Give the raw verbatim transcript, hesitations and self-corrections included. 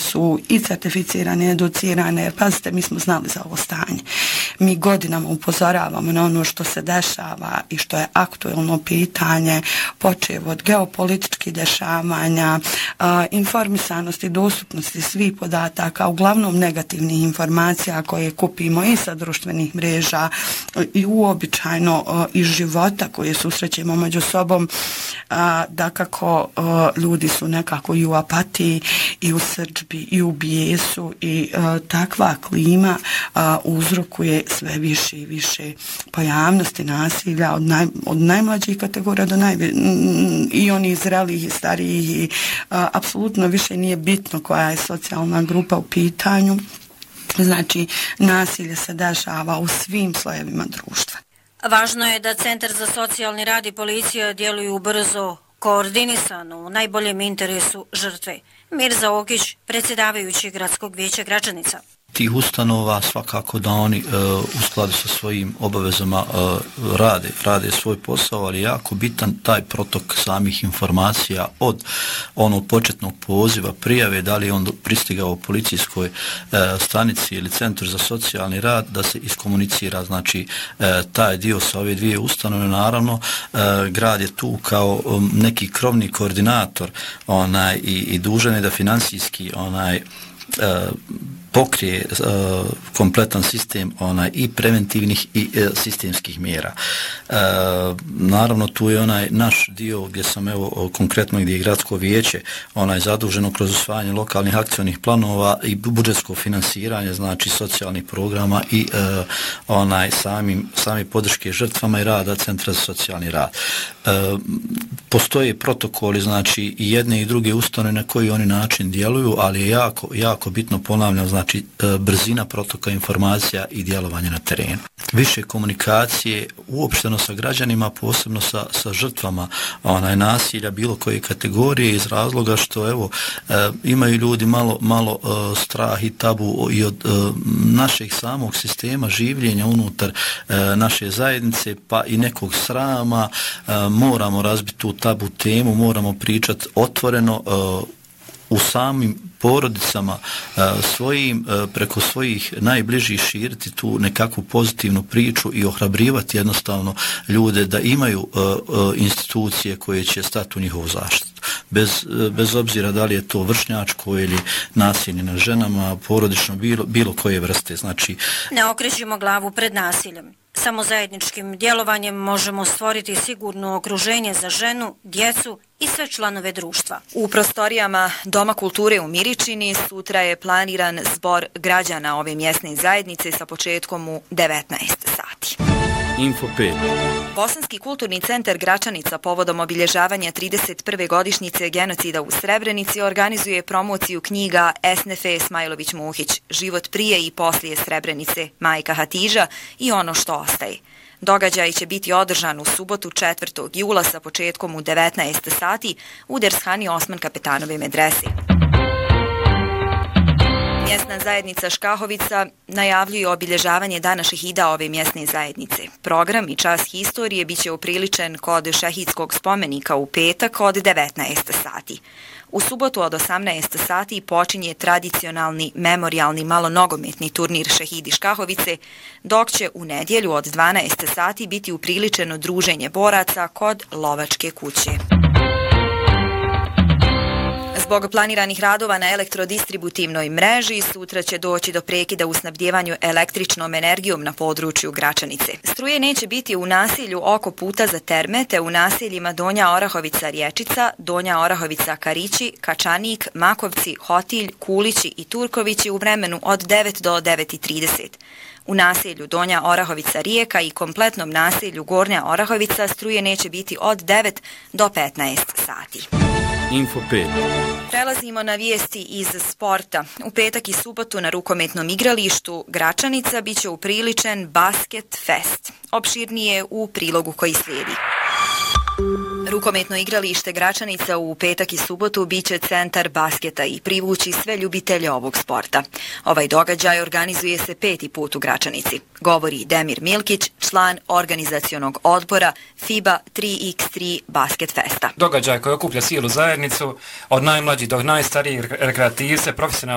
su i certificirane, educirane. Pazite, mi smo znali za ovo stanje. Mi godinama upozoravamo na ono što se dešava i što je aktuelno pitanje, počev od geopolitičkih dešavanja, informisanosti, dostupnosti svih podataka, uglavnom negativnih informacija koje kupimo i sa društvenih mreža i uobičajno iz života koje susrećemo među sobom, da kako ljudi su nekako i u apatiji i u srdžbi i u bijesu i takva klima uzrokuje sve više i više pojavnosti nasilja od, naj, od najmlađih kategorija do najvi, i onih zrelijih i starijih i a, apsolutno više nije bitno koja je socijalna grupa u pitanju. Znači, nasilje se dešava u svim slojevima društva. Važno je da Centar za socijalni rad i policija djeluju brzo, koordinisano, u najboljem interesu žrtve. Mirza Okić, predsjedavajući Gradskog vijeća Gračanica. Tih ustanova svakako da oni e, u skladu sa svojim obavezama e, rade, rade svoj posao, ali jako bitan taj protok samih informacija od onog početnog poziva, prijave, da li je on pristigao u policijskoj e, stanici ili centru za socijalni rad, da se iskomunicira, znači e, taj dio sa ove dvije ustanove. Naravno, e, grad je tu kao um, neki krovni koordinator onaj, i, i dužan je da financijski onaj e, pokrije uh, kompletan sistem onaj i preventivnih i uh, sistemskih mjera. Uh, naravno tu je onaj naš dio gdje sam evo konkretno gdje je gradsko vijeće onaj zaduženo kroz usvajanje lokalnih akcionih planova i budžetsko finansiranje, znači socijalnih programa i uh, onaj samim sami podrške žrtvama i rada Centra za socijalni rad. Uh, postoje protokoli, znači i jedne i druge ustanove na koji oni način djeluju, ali je jako jako bitno, ponavljam, znači brzina protoka informacija i djelovanje na terenu. Više komunikacije uopšteno sa građanima, posebno sa, sa žrtvama onaj nasilja bilo koje kategorije, iz razloga što evo e, imaju ljudi malo, malo e, strah i tabu i od e, našeg samog sistema življenja unutar e, naše zajednice, pa i nekog srama. E, moramo razbiti tu tabu temu, moramo pričati otvoreno e, u samim porodicama svojim, preko svojih najbližih širiti tu nekakvu pozitivnu priču i ohrabrivati jednostavno ljude da imaju institucije koje će stati u njihovu zaštitu. Bez, bez obzira da li je to vršnjačko ili nasilje na ženama, porodično, bilo, bilo koje vrste. Znači, ne okrećimo glavu pred nasiljem. Samo zajedničkim djelovanjem možemo stvoriti sigurno okruženje za ženu, djecu i sve članove društva. U prostorijama Doma kulture u Miričini sutra je planiran zbor građana ove mjesne zajednice sa početkom u devetnaest sati. Info pet. Bosanski kulturni centar Gračanica povodom obilježavanja trideset prve godišnjice genocida u Srebrenici organizuje promociju knjiga Esnefe Smajlović-Muhić, Život prije i poslije Srebrenice, Majka Hatiža i ono što ostaje. Događaj će biti održan u subotu četvrtog jula sa početkom u devetnaest sati u Dershani Osman Kapetanove medrese. Mjesna zajednica Škahovica najavljuje obilježavanje dana šehida ove mjesne zajednice. Program i čas historije biće upriličen kod šehidskog spomenika u petak od devetnaest sati. U subotu od osamnaest sati počinje tradicionalni memorialni malonogometni turnir Šehidi Škahovice, dok će u nedjelju od dvanaest sati biti upriličeno druženje boraca kod Lovačke kuće. Zbog planiranih radova na elektrodistributivnoj mreži sutra će doći do prekida u snabdjevanju električnom energijom na području Gračanice. Struje neće biti u naselju oko puta za terme te u naseljima Donja Orahovica-Rječica, Donja Orahovica-Karići, Kačanik, Makovci, Hotilj, Kulići i Turkovići u vremenu od devet do devet i trideset. U naselju Donja Orahovica-Rijeka i kompletnom naselju Gornja Orahovica struje neće biti od devet do petnaest sati. Info pet. Prelazimo na vijesti iz sporta. U petak i subotu na rukometnom igralištu Gračanica biće upriličen Basket Fest. Opširnije u prilogu koji slijedi. Rukometno igralište Gračanica u petak i subotu biće centar basketa i privući sve ljubitelje ovog sporta. Ovaj događaj organizuje se peti put u Gračanici. Govori Demir Milkić, član organizacionog odbora FIBA tri iks tri Basket Festa. Događaj koji okuplja cijelu zajednicu, od najmlađih do najstarijih rekreativce, profesionalnih